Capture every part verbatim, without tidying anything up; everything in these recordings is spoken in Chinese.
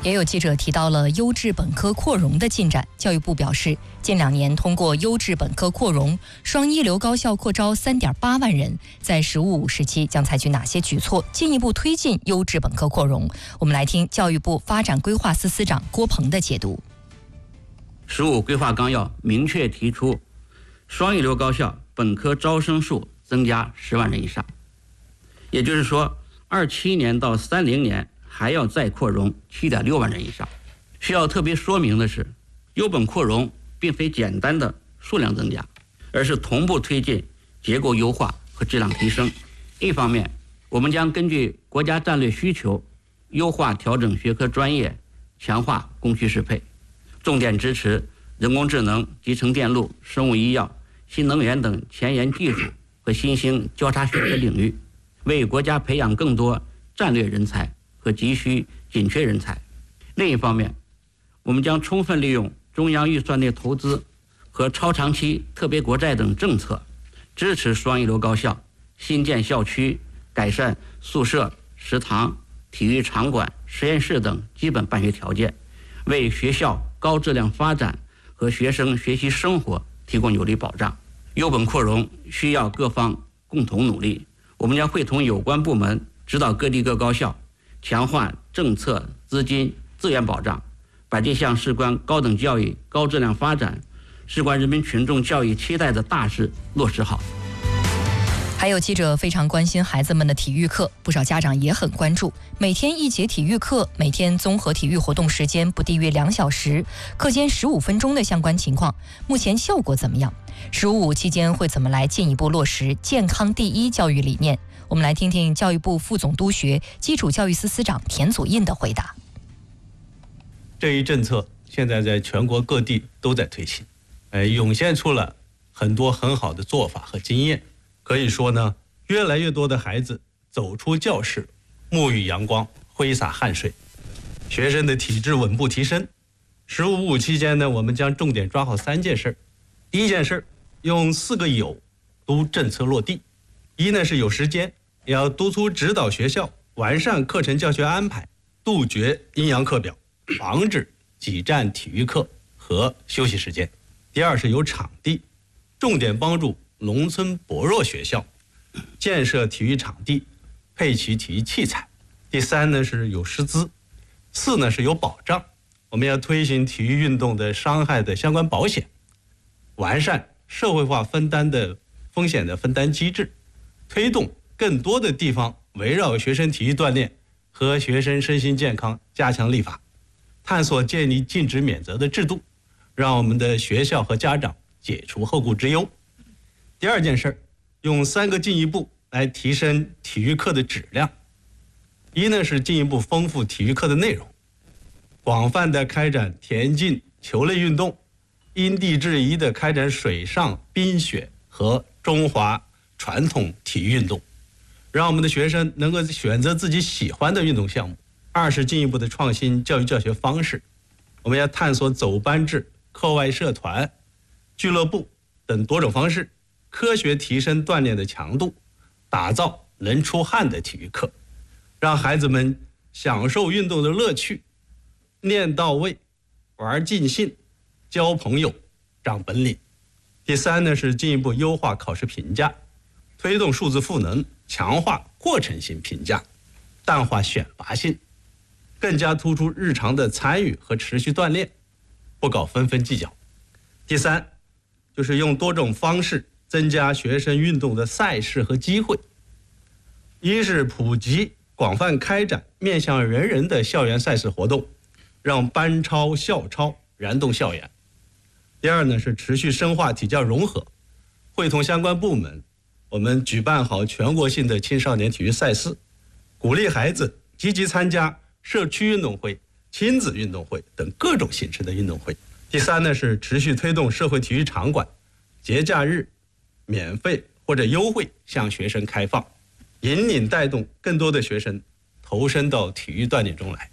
也有记者提到了优质本科扩容的进展。教育部表示，近两年通过优质本科扩容，双一流高校扩招 三点八万人。在“十五五”时期将采取哪些举措，进一步推进优质本科扩容？我们来听教育部发展规划司司长郭鹏的解读。 十五规划纲要明确提出，双一流高校本科招生数增加十万人以上，也就是说，二七年到三零年还要再扩容 七点六万人以上。需要特别说明的是，优本扩容并非简单的数量增加，而是同步推进结构优化和质量提升。一方面，我们将根据国家战略需求，优化调整学科专业，强化供需适配，重点支持人工智能、集成电路、生物医药、新能源等前沿技术和新兴交叉学科领域，为国家培养更多战略人才和急需紧缺人才。另一方面，我们将充分利用中央预算内投资和超长期特别国债等政策，支持双一流高校新建校区，改善宿舍、食堂、体育场馆、实验室等基本办学条件，为学校高质量发展和学生学习生活提供有力保障。优本扩容需要各方共同努力，我们将会同有关部门指导各地各高校，强化政策、资金、资源保障，把这项事关高等教育高质量发展、事关人民群众教育期待的大事落实好。 还有记者非常关心孩子们的体育课，不少家长也很关注。每天一节体育课，每天综合体育活动时间不低于两小时，课间十五分钟的相关情况，目前效果怎么样？十五五期间会怎么来进一步落实健康第一教育理念？我们来听听教育部副总督学基础教育司司长田祖印的回答。 这一政策现在在全国各地都在推行，呃，涌现出了很多很好的做法和经验。可以说呢，越来越多的孩子走出教室，沐浴阳光，挥洒汗水，学生的体质稳步提升。十五五期间呢，我们将重点抓好三件事。第一件事，用四个有督政策落地。一呢是有时间，要督促指导学校完善课程教学安排，杜绝阴阳课表，防止挤占体育课和休息时间。第二是有场地，重点帮助农村薄弱学校建设体育场地，配齐体育器材。第三呢是有师资。四呢是有保障，我们要推行体育运动的伤害的相关保险，完善社会化分担的风险的分担机制，推动更多的地方围绕学生体育锻炼和学生身心健康加强立法，探索建立禁止免责的制度，让我们的学校和家长解除后顾之忧。第二件事，用三个进一步来提升体育课的质量。一呢是进一步丰富体育课的内容，广泛的开展田径、球类运动，因地制宜的开展水上、冰雪和中华传统体育运动，让我们的学生能够选择自己喜欢的运动项目。二是进一步的创新教育教学方式，我们要探索走班制、课外社团、俱乐部等多种方式，科学提升锻炼的强度，打造能出汗的体育课，让孩子们享受运动的乐趣，练到位，玩尽兴，交朋友，长本领。第三呢是进一步优化考试评价，推动数字赋能，强化过程性评价，淡化选拔性，更加突出日常的参与和持续锻炼，不搞分分计较。第三就是用多种方式增加学生运动的赛事和机会。一是普及广泛开展面向人人的校园赛事活动，让班超校超燃动校园。第二呢是持续深化体教融合，会同相关部门，我们举办好全国性的青少年体育赛事，鼓励孩子积极参加社区运动会、亲子运动会等各种形式的运动会。第三呢是持续推动社会体育场馆节假日免费或者优惠向学生开放，引领带动更多的学生投身到体育锻炼中来。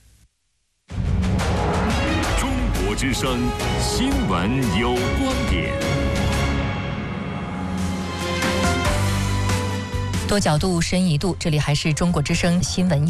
中国之声新闻有观点， 多角度、深一度，这里还是中国之声新闻。